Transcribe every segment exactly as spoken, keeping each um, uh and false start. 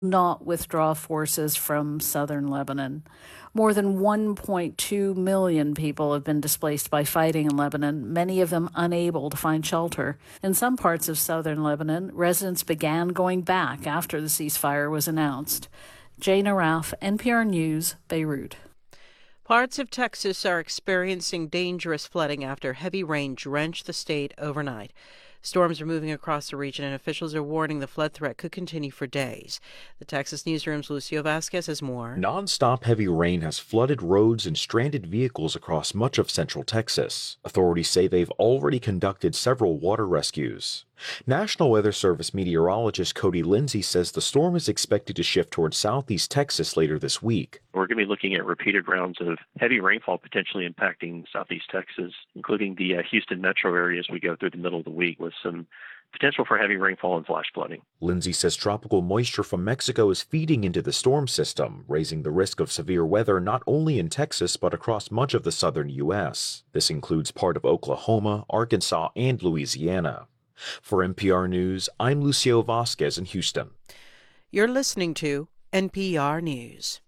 not withdraw forces from southern Lebanon. More than one point two million people have been displaced by fighting in Lebanon, many of them unable to find shelter. In some parts of southern Lebanon, residents began going back after the ceasefire was announced. Jane Araf, N P R News, Beirut. Parts of Texas are experiencing dangerous flooding after heavy rain drenched the state overnight. Storms are moving across the region, and officials are warning the flood threat could continue for days. The Texas Newsroom's Lucio Vasquez has more. Non-stop heavy rain has flooded roads and stranded vehicles across much of central Texas. Authorities say they've already conducted several water rescues. National Weather Service meteorologist Cody Lindsay says the storm is expected to shift towards southeast Texas later this week. We're going to be looking at repeated rounds of heavy rainfall potentially impacting southeast Texas, including the uh, Houston metro area as we go through the middle of the week, with some potential for heavy rainfall and flash flooding. Lindsay says tropical moisture from Mexico is feeding into the storm system, raising the risk of severe weather not only in Texas but across much of the southern U S. This includes part of Oklahoma, Arkansas, and Louisiana. For N P R News, I'm Lucio Vasquez in Houston. You're listening to N P R News.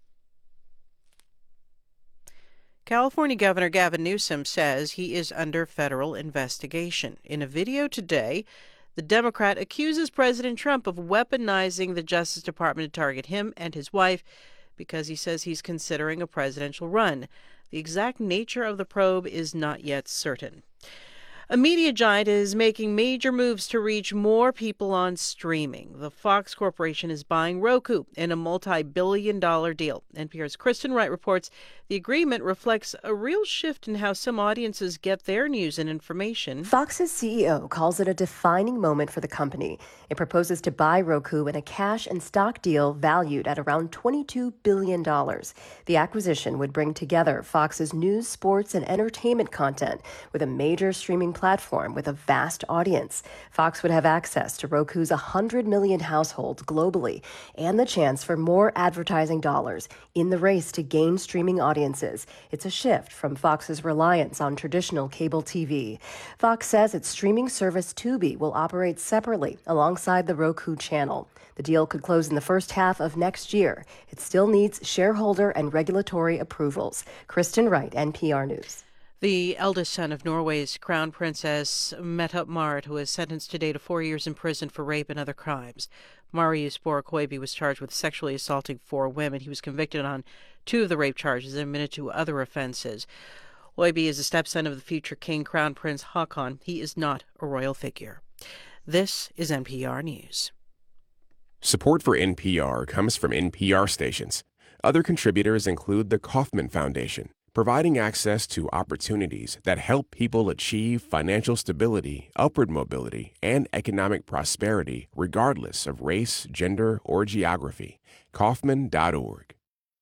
California Governor Gavin Newsom says he is under federal investigation. In a video today, the Democrat accuses President Trump of weaponizing the Justice Department to target him and his wife because he says he's considering a presidential run. The exact nature of the probe is not yet certain. A media giant is making major moves to reach more people on streaming. The Fox Corporation is buying Roku in a multi-billion dollar deal. N P R's Kristen Wright reports the agreement reflects a real shift in how some audiences get their news and information. Fox's C E O calls it a defining moment for the company. It proposes to buy Roku in a cash and stock deal valued at around twenty-two billion dollars. The acquisition would bring together Fox's news, sports, and entertainment content with a major streaming platform with a vast audience. Fox would have access to Roku's one hundred million households globally and the chance for more advertising dollars in the race to gain streaming audiences. It's a shift from Fox's reliance on traditional cable T V. Fox says its streaming service Tubi will operate separately alongside the Roku channel. The deal could close in the first half of next year. It still needs shareholder and regulatory approvals. Kristen Wright, N P R News. The eldest son of Norway's Crown Princess Mette Marit, who is sentenced today to four years in prison for rape and other crimes. Marius Borg-Høiby was charged with sexually assaulting four women. He was convicted on two of the rape charges and admitted to other offenses. Høiby is the stepson of the future King Crown Prince Haakon. He is not a royal figure. This is N P R News. Support for N P R comes from N P R stations. Other contributors include the Kauffman Foundation, providing access to opportunities that help people achieve financial stability, upward mobility, and economic prosperity regardless of race, gender, or geography. Kauffman dot org.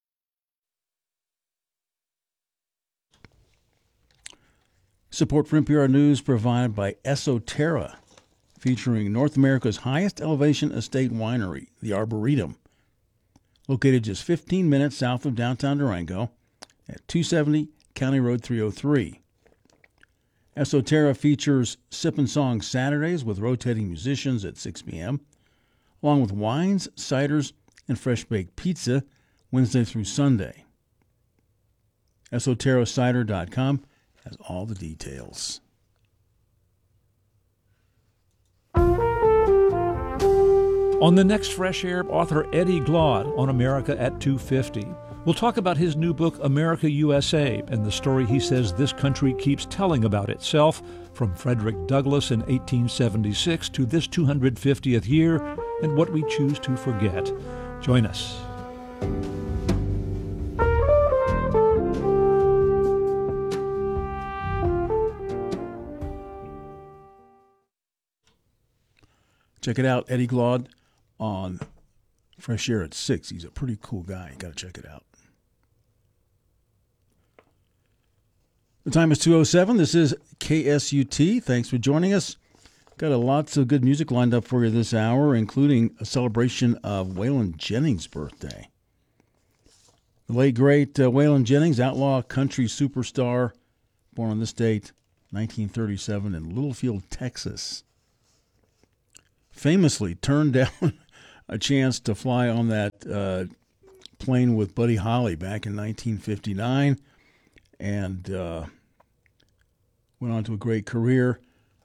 Support for N P R News provided by Esoterra, featuring North America's highest elevation estate winery, the Arboretum, located just fifteen minutes south of downtown Durango at two seventy County Road three oh three. Esoterra features Sip and Song Saturdays with rotating musicians at six p.m., along with wines, ciders, and fresh-baked pizza Wednesday through Sunday. esoterra cider dot com has all the details. On the next Fresh Air, author Eddie Glaude on America at two fifty. We'll talk about his new book, America U S A, and the story he says this country keeps telling about itself, from Frederick Douglass in eighteen seventy-six to this two hundred fiftieth year, and what we choose to forget. Join us. Check it out, Eddie Glaude on Fresh Air at six. He's a pretty cool guy. You got to check it out. The time is two oh seven. This is K S U T. Thanks for joining us. Got a lots of good music lined up for you this hour, including a celebration of Waylon Jennings' birthday. The late, great uh, Waylon Jennings, outlaw country superstar, born on this date, nineteen thirty-seven, in Littlefield, Texas. Famously turned down a chance to fly on that uh, plane with Buddy Holly back in nineteen fifty-nine, and uh, went on to a great career.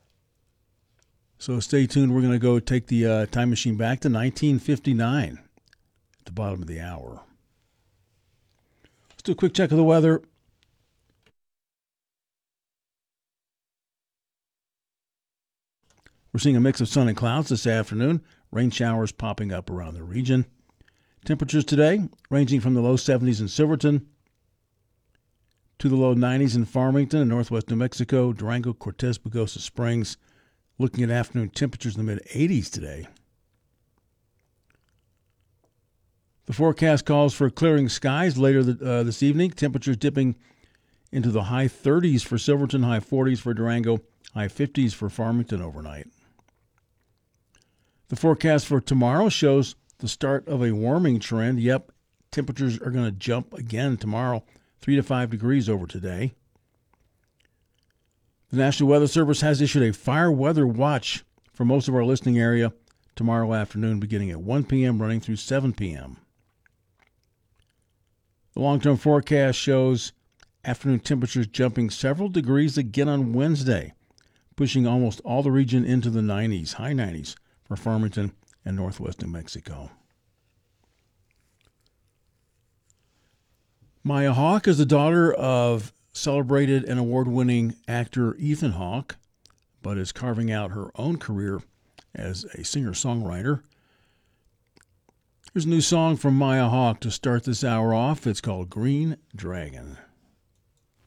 So stay tuned. We're going to go take the uh, time machine back to nineteen fifty-nine at the bottom of the hour. Let's do a quick check of the weather. We're seeing a mix of sun and clouds this afternoon. Rain showers popping up around the region. Temperatures today ranging from the low seventies in Silverton to the low nineties in Farmington and northwest New Mexico, Durango, Cortez, Pagosa Springs. Looking at afternoon temperatures in the mid-eighties today. The forecast calls for clearing skies later the, uh, this evening. Temperatures dipping into the high thirties for Silverton, high forties for Durango, high fifties for Farmington overnight. The forecast for tomorrow shows the start of a warming trend. Yep, temperatures are going to jump again tomorrow, three to five degrees over today. The National Weather Service has issued a fire weather watch for most of our listening area tomorrow afternoon, beginning at one p.m., running through seven p.m. The long-term forecast shows afternoon temperatures jumping several degrees again on Wednesday, pushing almost all the region into the nineties, high nineties for Farmington and northwest New Mexico. Maya Hawke is the daughter of celebrated and award-winning actor Ethan Hawke, but is carving out her own career as a singer-songwriter. Here's a new song from Maya Hawke to start this hour off. It's called Green Dragon.